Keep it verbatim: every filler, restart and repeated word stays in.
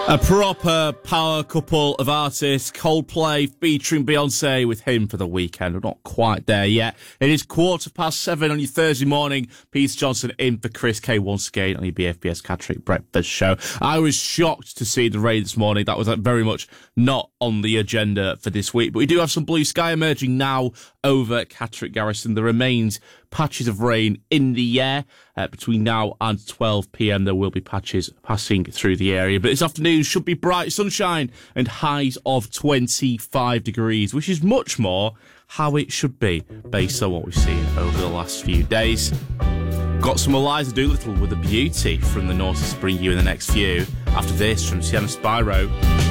A proper power couple of artists, Coldplay featuring Beyonce with Him for the Weekend. We're not quite there yet. It is quarter past seven on your Thursday morning. Peter Johnson in for Chris K once again on your B F B S Catterick Breakfast Show. I was shocked to see the rain this morning. That was like, very much not on the agenda for this week. But we do have some blue sky emerging now over Catterick Garrison. There remains patches of rain in the air. Uh, between now and twelve p.m. there will be patches passing through the area. But this afternoon should be bright sunshine and highs of twenty-five degrees, which is much more how it should be based on what we've seen over the last few days. Got some Eliza Doolittle with a beauty from the north to bring you in the next few. After this, from Sienna Spyro.